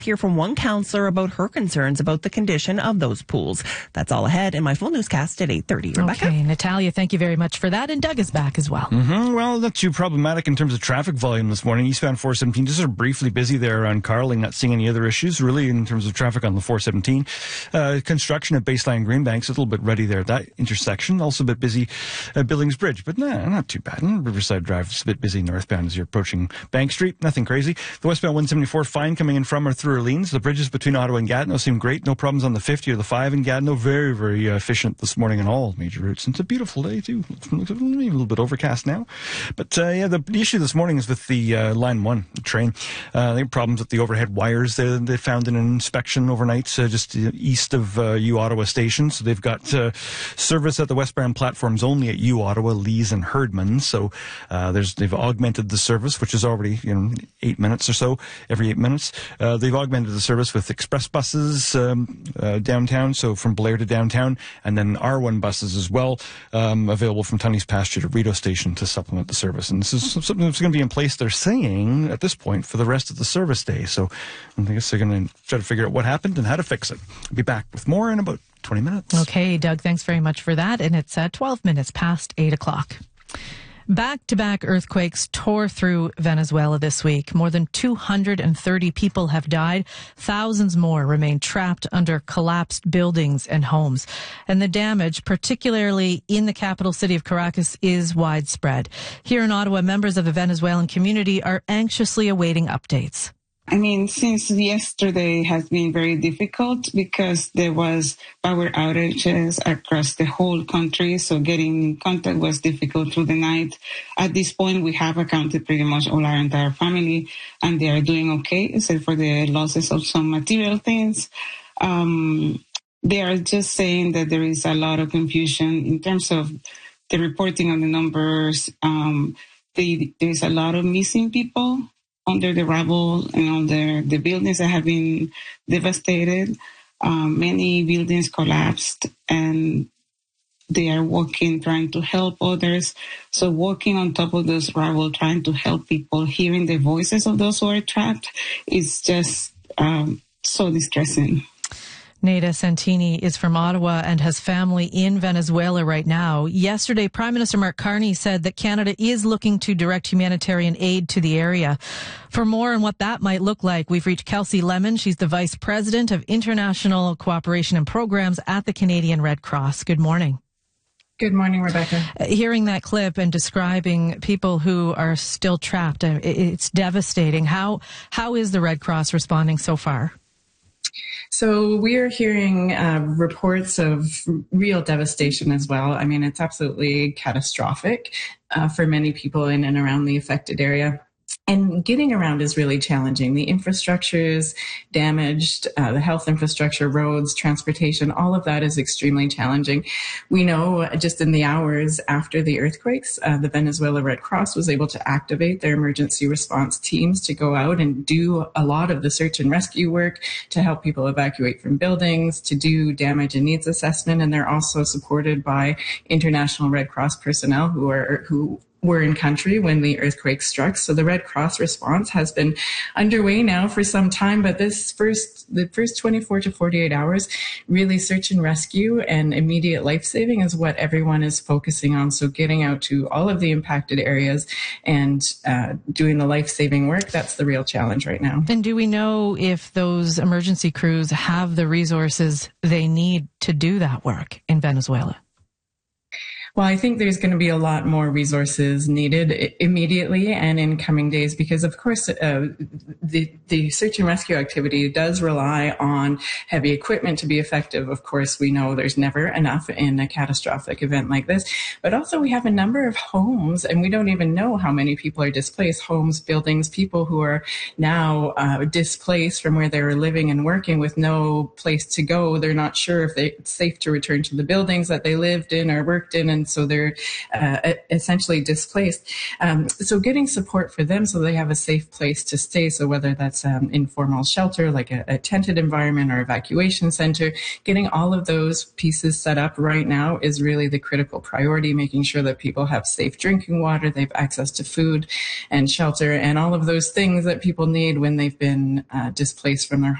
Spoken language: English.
Hear from one counselor about her concerns about the condition of those pools. That's all ahead in my full newscast at 8:30. Rebecca? Okay, Natalia, thank you very much for that. And Doug is back as well. Well, not too problematic in terms of traffic volume this morning. Eastbound 417, just sort of briefly busy there around Carling, not seeing any other issues really in terms of traffic on the 417. Construction at Baseline Greenbanks, a little bit ready there at that intersection. Also a bit busy at Billings Bridge, but not too bad. And Riverside Drive is a bit busy northbound as you're approaching Bank Street. Nothing crazy. The westbound 174 fine coming in from or through Orleans. The bridges between Ottawa and Gatineau seem great. No problems on the 50 or the 5 in Gatineau. Very, very efficient this morning on all major routes. And it's a beautiful day too. Looks maybe a little bit overcast now. But the issue this morning is with the Line 1 train. They have problems with the overhead wires they found in an inspection overnight just east of U-Ottawa Station. So they've got service at the westbound platforms only at U-Ottawa, Lees and Herdman. So they've augmented the service, which is already 8 minutes or so, every 8 minutes. They've augmented the service with express buses downtown, so from Blair to downtown, and then R1 buses as well, available from Tunney's Pasture to Rideau Station to supplement the service. And this is something that's going to be in place, they're saying, at this point, for the rest of the service day. So I guess they're going to try to figure out what happened and how to fix it. I'll be back with more in about 20 minutes. Okay, Doug, thanks very much for that. And it's 12 minutes past 8 o'clock. Back-to-back earthquakes tore through Venezuela this week. More than 230 people have died. Thousands more remain trapped under collapsed buildings and homes. And the damage, particularly in the capital city of Caracas, is widespread. Here in Ottawa, members of the Venezuelan community are anxiously awaiting updates. Since yesterday has been very difficult because there was power outages across the whole country, so getting contact was difficult through the night. At this point, we have accounted pretty much all our entire family, and they are doing okay, except for the losses of some material things. They are just saying that there is a lot of confusion in terms of the reporting of the numbers. There is a lot of missing people under the rubble and under the buildings that have been devastated. Many buildings collapsed, and they are trying to help others. So walking on top of those rubble, trying to help people, hearing the voices of those who are trapped is just so distressing. Nada Santini is from Ottawa and has family in Venezuela right now. Yesterday, Prime Minister Mark Carney said that Canada is looking to direct humanitarian aid to the area. For more on what that might look like, we've reached Kelsey Lemon. She's the Vice President of International Cooperation and Programs at the Canadian Red Cross. Good morning. Good morning, Rebecca. Hearing that clip and describing people who are still trapped, it's devastating. How is the Red Cross responding so far? So we are hearing reports of real devastation as well. It's absolutely catastrophic for many people in and around the affected area. And getting around is really challenging. The infrastructure is damaged, the health infrastructure, roads, transportation, all of that is extremely challenging. We know just in the hours after the earthquakes, the Venezuela Red Cross was able to activate their emergency response teams to go out and do a lot of the search and rescue work to help people evacuate from buildings, to do damage and needs assessment. And they're also supported by International Red Cross personnel who were in country when the earthquake struck. So the Red Cross response has been underway now for some time, but the first 24 to 48 hours, really search and rescue and immediate life-saving is what everyone is focusing on. So getting out to all of the impacted areas and doing the life-saving work, that's the real challenge right now. And do we know if those emergency crews have the resources they need to do that work in Venezuela? Well, I think there's going to be a lot more resources needed immediately and in coming days because, of course, the search and rescue activity does rely on heavy equipment to be effective. Of course, we know there's never enough in a catastrophic event like this. But also we have a number of homes, and we don't even know how many people are displaced, homes, buildings, people who are now displaced from where they were living and working with no place to go. They're not sure if it's safe to return to the buildings that they lived in or worked in, and and so they're essentially displaced. So getting support for them so they have a safe place to stay. So whether that's informal shelter, like a tented environment or evacuation center, getting all of those pieces set up right now is really the critical priority, making sure that people have safe drinking water, they have access to food and shelter and all of those things that people need when they've been displaced from their